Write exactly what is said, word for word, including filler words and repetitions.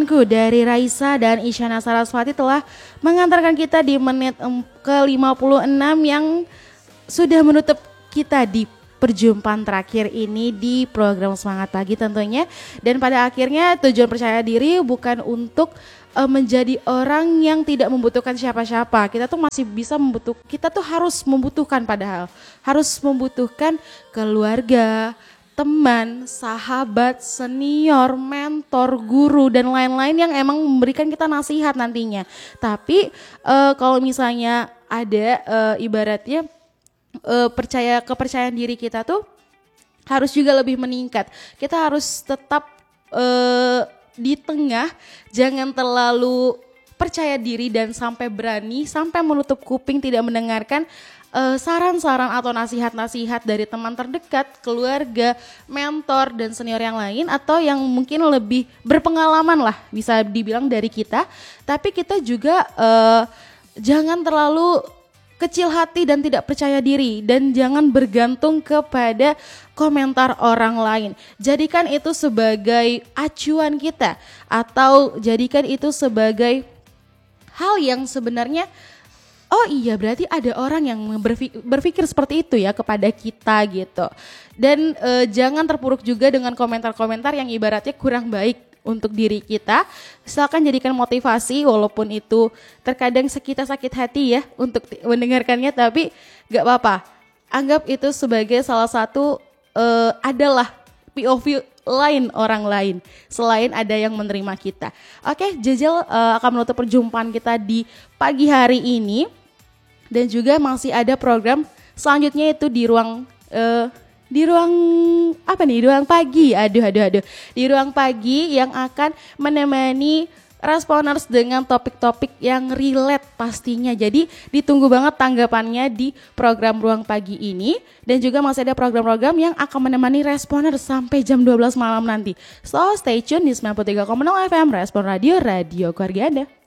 temanku dari Raisa dan Isyana Saraswati telah mengantarkan kita di menit ke lima puluh enam yang sudah menutup kita di perjumpaan terakhir ini di program Semangat Pagi tentunya. Dan pada akhirnya tujuan percaya diri bukan untuk uh, menjadi orang yang tidak membutuhkan siapa-siapa. Kita tuh masih bisa membutuh, kita tuh harus membutuhkan padahal. Harus membutuhkan keluarga, teman, sahabat, senior, mentor, guru dan lain-lain yang emang memberikan kita nasihat nantinya. Tapi uh, kalau misalnya ada uh, ibaratnya Uh, percaya kepercayaan diri kita tuh harus juga lebih meningkat. Kita harus tetap uh, di tengah, jangan terlalu percaya diri dan sampai berani, sampai menutup kuping tidak mendengarkan uh, saran-saran atau nasihat-nasihat dari teman terdekat, keluarga, mentor dan senior yang lain atau yang mungkin lebih berpengalaman lah bisa dibilang dari kita. Tapi kita juga uh, jangan terlalu kecil hati dan tidak percaya diri dan jangan bergantung kepada komentar orang lain. Jadikan itu sebagai acuan kita atau jadikan itu sebagai hal yang sebenarnya oh iya berarti ada orang yang berpikir, berpikir seperti itu ya kepada kita gitu. Dan e, jangan terpuruk juga dengan komentar-komentar yang ibaratnya kurang baik untuk diri kita. Silakan jadikan motivasi walaupun itu terkadang kita sakit hati ya untuk mendengarkannya, tapi gak apa-apa. Anggap itu sebagai salah satu uh, adalah P O V lain orang lain selain ada yang menerima kita. Oke, Jejel uh, akan menutup perjumpaan kita di pagi hari ini dan juga masih ada program selanjutnya itu di ruang uh, di ruang apa nih? Ruang pagi. Aduh aduh aduh. Di ruang pagi yang akan menemani Responers dengan topik-topik yang relate pastinya. Jadi ditunggu banget tanggapannya di program ruang pagi ini dan juga masih ada program-program yang akan menemani Responers sampai jam dua belas malam nanti. So stay tune di sembilan puluh tiga koma nol F M Respon Radio, radio keluarga Anda.